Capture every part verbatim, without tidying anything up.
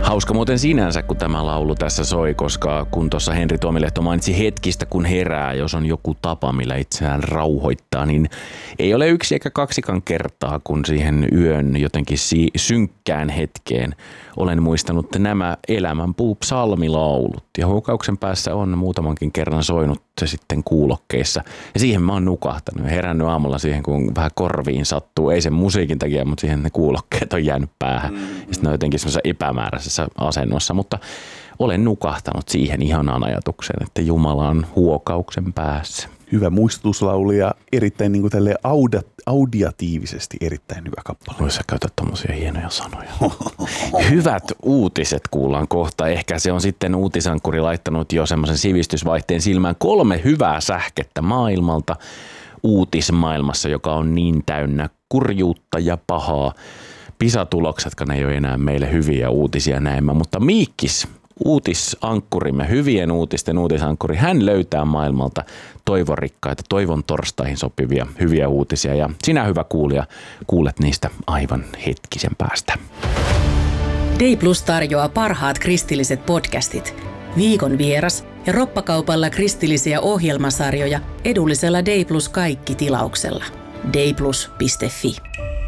Hauska muuten sinänsä, kun tämä laulu tässä soi, koska kun tuossa Henri Tuomilehto mainitsi hetkistä, kun herää, jos on joku tapa, millä itseään rauhoittaa, niin ei ole yksi eikä kaksikaan kertaa, kun siihen yön jotenkin si- synkkään hetkeen olen muistanut nämä Elämänpuu psalmilaulut. Ja huukauksen päässä on muutamankin kerran soinut se sitten kuulokkeissa. Ja siihen mä oon nukahtanut ja herännyt aamulla siihen, kun vähän korviin sattuu. Ei sen musiikin takia, mutta siihen ne kuulokkeet on jäänyt päähän. Mm-hmm. Ja sitten ne on jotenkin semmoisessa epämääräisessä asennossa. Mutta olen nukahtanut siihen ihanaan ajatukseen, että Jumala on huokauksen päässä. Hyvä muistutuslaulu ja erittäin niin kuin tälleen auda, audiatiivisesti erittäin hyvä kappale. Voi sä käytät tommosia hienoja sanoja. Hyvät uutiset kuullaan kohta. Ehkä se on sitten uutisankkuri laittanut jo semmoisen sivistysvaihteen silmään. Kolme hyvää sähkettä maailmalta uutismaailmassa, joka on niin täynnä kurjuutta ja pahaa. PISA-tuloksetkaan ei ole enää meille hyviä uutisia näemmä, mutta Miikkis, uutisankkurimme, hyvien uutisten uutisankkuri, hän löytää maailmalta toivorikkaita, toivon torstaihin sopivia hyviä uutisia. Ja sinä, hyvä kuulija, kuulet niistä aivan hetkisen päästä. Day Plus tarjoaa parhaat kristilliset podcastit, viikon vieras ja roppakaupalla kristillisiä ohjelmasarjoja edullisella Day Plus kaikki tilauksella. dayplus piste fi.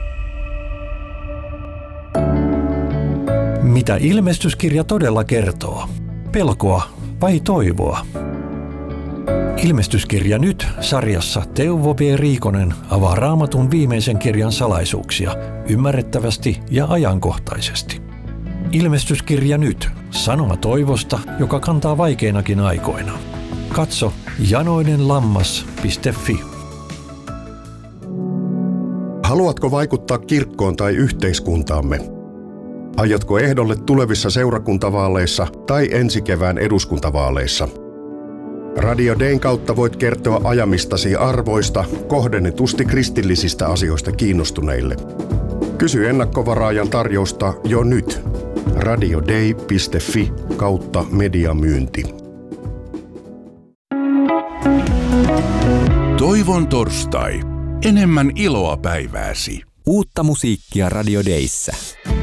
Mitä ilmestyskirja todella kertoo? Pelkoa vai toivoa? Ilmestyskirja nyt -sarjassa Teuvo B. Riikonen avaa Raamatun viimeisen kirjan salaisuuksia ymmärrettävästi ja ajankohtaisesti. Ilmestyskirja nyt -sanoma toivosta, joka kantaa vaikeinakin aikoina. Katso janoinenlammas piste fi. Haluatko vaikuttaa kirkkoon tai yhteiskuntaamme? Aiotko ehdolle tulevissa seurakuntavaaleissa tai ensi kevään eduskuntavaaleissa? Radio Dayn kautta voit kertoa ajamistasi arvoista kohdennetusti kristillisistä asioista kiinnostuneille. Kysy ennakkovaraajan tarjousta jo nyt. radioday piste fi kautta mediamyynti. Toivon torstai. Enemmän iloa päivääsi. Uutta musiikkia Radio Dayssä.